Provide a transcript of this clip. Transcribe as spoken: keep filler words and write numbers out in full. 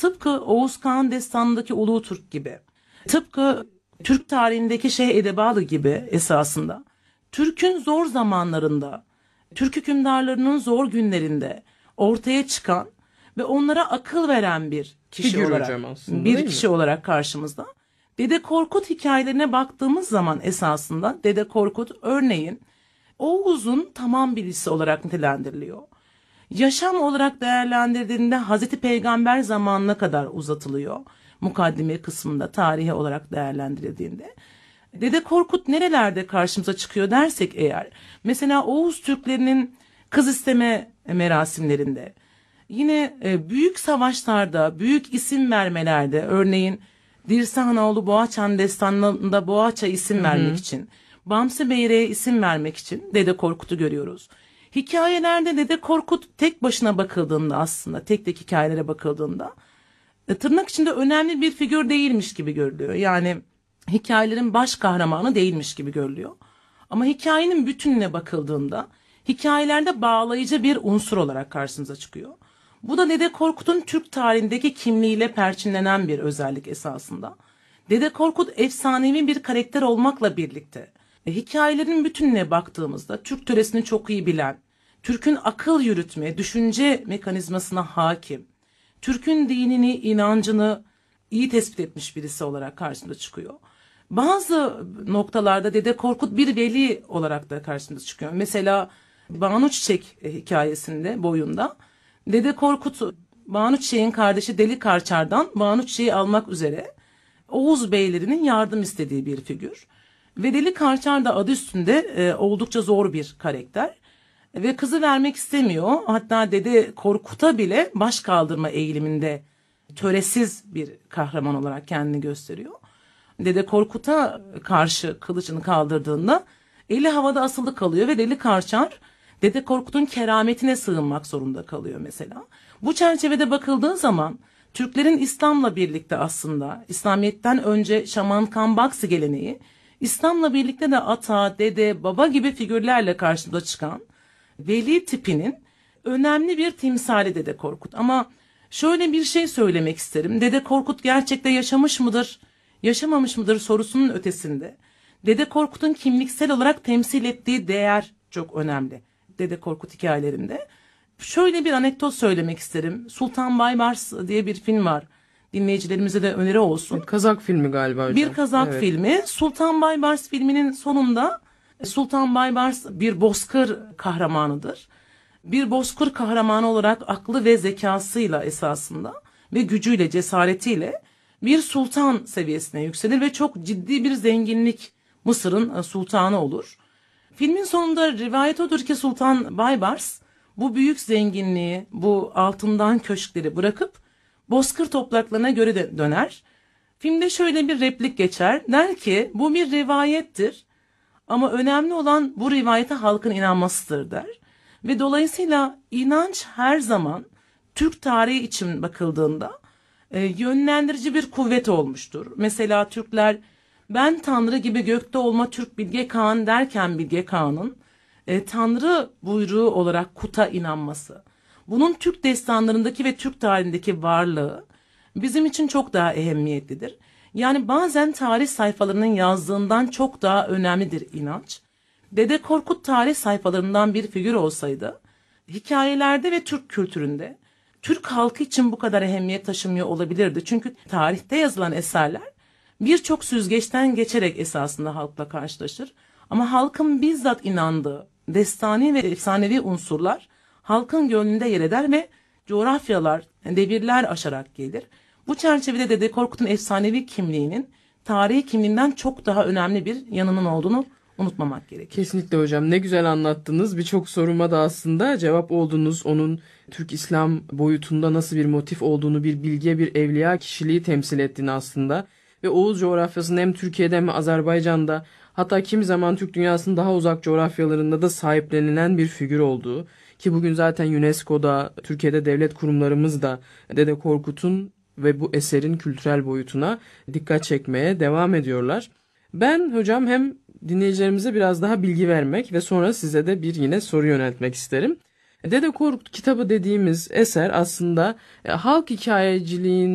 tıpkı Oğuz Kağan Destanı'ndaki Ulu Türk gibi, tıpkı Türk tarihindeki Şeyh Edebalı gibi esasında Türk'ün zor zamanlarında, Türk hükümdarlarının zor günlerinde ortaya çıkan ve onlara akıl veren bir kişi Figür olarak, hocam aslında, bir değil kişi mi? olarak karşımızda. Dede Korkut hikayelerine baktığımız zaman esasında Dede Korkut örneğin Oğuz'un tamam birisi olarak nitelendiriliyor. Yaşam olarak değerlendirdiğinde Hazreti Peygamber zamanına kadar uzatılıyor. Mukaddime kısmında tarihi olarak değerlendirildiğinde. Dede Korkut nerelerde karşımıza çıkıyor dersek eğer, mesela Oğuz Türklerinin kız isteme merasimlerinde, yine büyük savaşlarda, büyük isim vermelerde, örneğin Dirsahanoğlu Boğaçan Destanı'nda Boğaç'a isim hı hı. vermek için, Bamsı Beyre'ye isim vermek için Dede Korkut'u görüyoruz. Hikayelerde Dede Korkut tek başına bakıldığında, aslında tek tek hikayelere bakıldığında tırnak içinde önemli bir figür değilmiş gibi görülüyor. Yani hikayelerin baş kahramanı değilmiş gibi görülüyor. Ama hikayenin bütününe bakıldığında hikayelerde bağlayıcı bir unsur olarak karşımıza çıkıyor. Bu da Dede Korkut'un Türk tarihindeki kimliğiyle perçinlenen bir özellik esasında. Dede Korkut efsanevi bir karakter olmakla birlikte e, hikayelerin bütününe baktığımızda Türk töresini çok iyi bilen, Türk'ün akıl yürütme, düşünce mekanizmasına hakim, Türk'ün dinini, inancını iyi tespit etmiş birisi olarak karşımıza çıkıyor. Bazı noktalarda Dede Korkut bir veli olarak da karşımıza çıkıyor. Mesela Banu Çiçek hikayesinde, boyunda Dede Korkut, Banu Çiçek'in kardeşi Deli Karçar'dan Banu Çiçek'i almak üzere Oğuz beylerinin yardım istediği bir figür. Ve Deli Karçar da adı üstünde e, oldukça zor bir karakter. Ve kızı vermek istemiyor. Hatta Dede Korkut'a bile baş kaldırma eğiliminde töresiz bir kahraman olarak kendini gösteriyor. Dede Korkut'a karşı kılıcını kaldırdığında eli havada asılı kalıyor ve Deli Karçar Dede Korkut'un kerametine sığınmak zorunda kalıyor mesela. Bu çerçevede bakıldığı zaman Türklerin İslam'la birlikte, aslında İslamiyet'ten önce şaman kambaksı geleneği, İslam'la birlikte de ata, dede, baba gibi figürlerle karşımıza çıkan veli tipinin önemli bir timsali Dede Korkut. Ama şöyle bir şey söylemek isterim. Dede Korkut gerçekten yaşamış mıdır, yaşamamış mıdır sorusunun ötesinde Dede Korkut'un kimliksel olarak temsil ettiği değer çok önemli Dede Korkut hikayelerinde. Şöyle bir anekdot söylemek isterim. Sultan Baybars diye bir film var. Dinleyicilerimize de öneri olsun. Kazak filmi galiba hocam. Bir Kazak evet. filmi. Sultan Baybars filminin sonunda Sultan Baybars bir bozkır kahramanıdır. Bir bozkır kahramanı olarak aklı ve zekasıyla esasında ve gücüyle, cesaretiyle bir sultan seviyesine yükselir ve çok ciddi bir zenginlik, Mısır'ın sultanı olur. Filmin sonunda rivayet odur ki Sultan Baybars bu büyük zenginliği, bu altından köşkleri bırakıp bozkır topraklarına göre de döner. Filmde şöyle bir replik geçer. Der ki bu bir rivayettir ama önemli olan bu rivayete halkın inanmasıdır der. Ve dolayısıyla inanç her zaman Türk tarihi için bakıldığında e, yönlendirici bir kuvvet olmuştur. Mesela Türkler ben Tanrı gibi gökte olma Türk Bilge Kağan derken Bilge Kağan'ın e, Tanrı buyruğu olarak Kut'a inanması, bunun Türk destanlarındaki ve Türk tarihindeki varlığı bizim için çok daha ehemmiyetlidir. Yani bazen tarih sayfalarının yazdığından çok daha önemlidir inanç. Dede Korkut tarih sayfalarından bir figür olsaydı, hikayelerde ve Türk kültüründe Türk halkı için bu kadar ehemmiyet taşımıyor olabilirdi. Çünkü tarihte yazılan eserler birçok süzgeçten geçerek esasında halkla karşılaşır. Ama halkın bizzat inandığı destani ve efsanevi unsurlar halkın gönlünde yer eder ve coğrafyalar, devirler aşarak gelir. Bu çerçevede Dede Korkut'un efsanevi kimliğinin tarihi kimliğinden çok daha önemli bir yanının olduğunu unutmamak gerekir. Kesinlikle hocam, ne güzel anlattınız. Birçok soruma da aslında cevap oldunuz. Onun Türk İslam boyutunda nasıl bir motif olduğunu, bir bilge, bir evliya kişiliği temsil ettiğini aslında. Ve Oğuz coğrafyasının hem Türkiye'de hem Azerbaycan'da, hatta kimi zaman Türk dünyasının daha uzak coğrafyalarında da sahiplenilen bir figür olduğu. Ki bugün zaten UNESCO'da, Türkiye'de devlet kurumlarımız da Dede Korkut'un ve bu eserin kültürel boyutuna dikkat çekmeye devam ediyorlar. Ben hocam hem dinleyicilerimize biraz daha bilgi vermek ve sonra size de bir yine soru yöneltmek isterim. Dede Korkut kitabı dediğimiz eser aslında halk hikayeciliğin